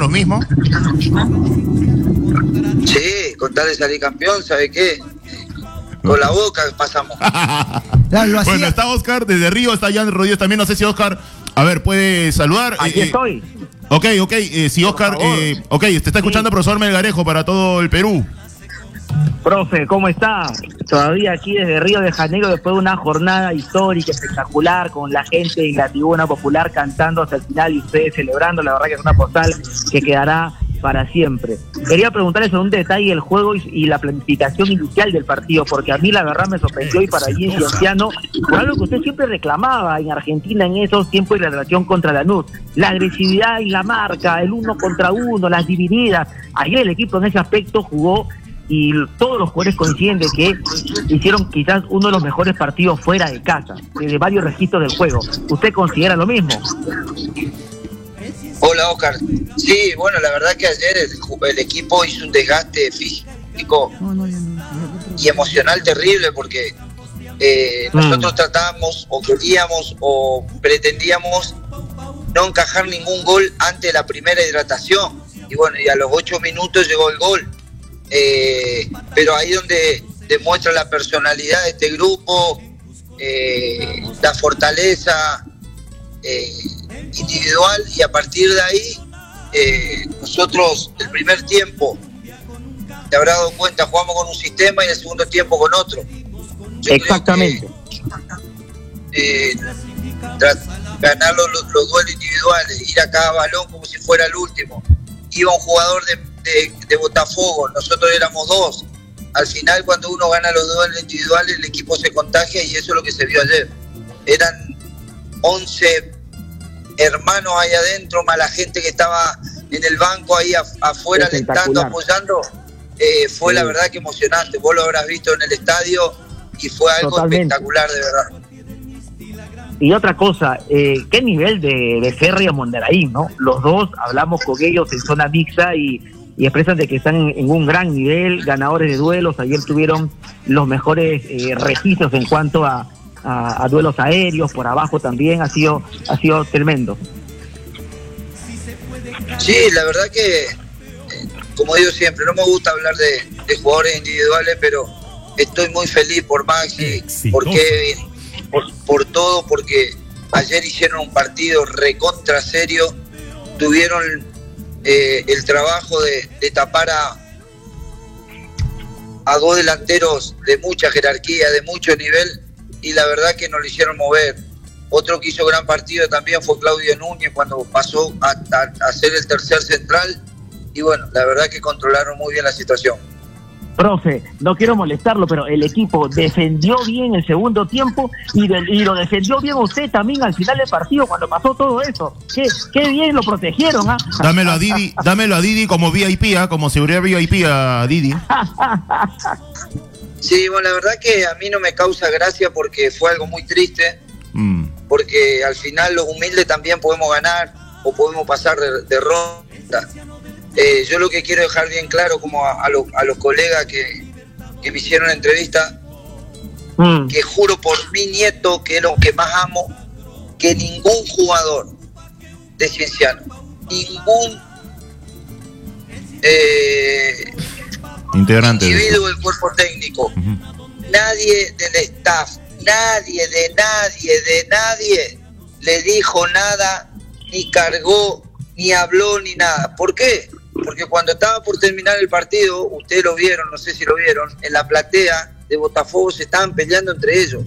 lo mismo? Sí, con tal de salir campeón, ¿sabe qué? Con la boca pasamos. Bueno, está Oscar desde Río, está Jan Rodríguez también, no sé si Oscar, a ver, puede saludar. Aquí estoy. Ok, si Oscar, te está escuchando, profesor Melgarejo, para todo el Perú. Profe, ¿cómo está? Todavía aquí desde Río de Janeiro, después de una jornada histórica, espectacular, con la gente en la tribuna popular cantando hasta el final y ustedes celebrando. La verdad que es una postal que quedará para siempre. Quería preguntarles sobre un detalle del juego y la planificación inicial del partido, porque a mí la verdad me sorprendió, y para allí en Cienciano, por algo que usted siempre reclamaba en Argentina en esos tiempos de la relación contra Lanús: la agresividad en la marca, el 1 contra 1, las divididas. Ayer el equipo en ese aspecto jugó, y todos los jugadores coinciden de que hicieron quizás uno de los mejores partidos fuera de casa, desde varios registros del juego. ¿Usted considera lo mismo? Hola, Oscar. Sí, bueno, la verdad que ayer el equipo hizo un desgaste físico y emocional terrible, porque nosotros tratábamos o queríamos o pretendíamos no encajar ningún gol antes de la primera hidratación, y bueno, y a los 8 minutos llegó el gol. Pero ahí donde demuestra la personalidad de este grupo, la fortaleza individual, y a partir de ahí nosotros el primer tiempo, te habrás dado cuenta, jugamos con un sistema y el segundo tiempo con otro. Exactamente. Ganar los duelos individuales, ir a cada balón como si fuera el último. Iba un jugador de Botafogo, nosotros éramos 2. Al final, cuando uno gana los duelos individuales, el equipo se contagia, y eso es lo que se vio ayer. Eran 11 hermanos ahí adentro, más la gente que estaba en el banco ahí afuera alentando, apoyando. Fue la verdad que emocionante. Vos lo habrás visto en el estadio y fue algo espectacular, de verdad. Y otra cosa, qué nivel de Ferri y Mondaraín, ¿no? Los dos, hablamos con ellos en zona mixta y expresan de que están en un gran nivel, ganadores de duelos. Ayer tuvieron los mejores registros en cuanto a duelos aéreos, por abajo también, ha sido tremendo. Sí, la verdad que, como digo siempre, no me gusta hablar de jugadores individuales, pero estoy muy feliz por Maxi, por Kevin, por todo, porque ayer hicieron un partido recontra serio, tuvieron el trabajo de tapar a 2 delanteros de mucha jerarquía, de mucho nivel, y la verdad que no lo hicieron mover. Otro que hizo gran partido también fue Claudio Núñez, cuando pasó a ser el tercer central, y bueno, la verdad que controlaron muy bien la situación. Profe, no quiero molestarlo, pero el equipo defendió bien el segundo tiempo y lo defendió bien usted también al final del partido cuando pasó todo eso. Qué bien lo protegieron, ¿ah? Dámelo a Didi como VIP, como seguridad VIP a Didi. Sí, bueno, la verdad que a mí no me causa gracia, porque fue algo muy triste, porque al final los humildes también podemos ganar o podemos pasar de ronda. Yo lo que quiero dejar bien claro, como a los colegas que me hicieron la entrevista, que juro por mi nieto, que es lo que más amo, que ningún jugador de Cienciano, ningún integrante individuo del cuerpo técnico, nadie del staff, nadie le dijo nada, ni cargó, ni habló, ni nada. ¿Por qué? Porque cuando estaba por terminar el partido, ustedes lo vieron, no sé si lo vieron, en la platea de Botafogo se estaban peleando entre ellos.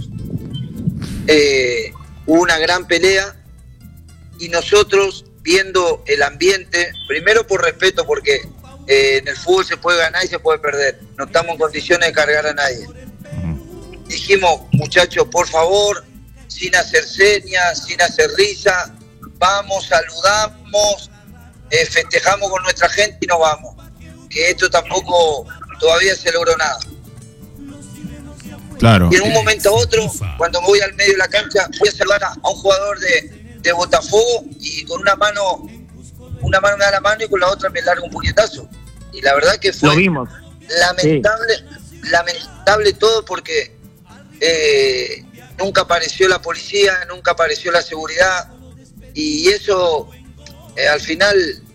Hubo una gran pelea, y nosotros, viendo el ambiente, primero por respeto, porque en el fútbol se puede ganar y se puede perder, no estamos en condiciones de cargar a nadie. Dijimos, muchachos, por favor, sin hacer señas, sin hacer risa, vamos, saludamos, festejamos con nuestra gente y nos vamos. Que esto tampoco todavía se logró nada. Claro. Y en un momento a otro, cuando me voy al medio de la cancha, voy a saludar a un jugador de Botafogo, y con una mano me da la mano y con la otra me larga un puñetazo. Y la verdad que fue lamentable todo, porque nunca apareció la policía, nunca apareció la seguridad, y eso al final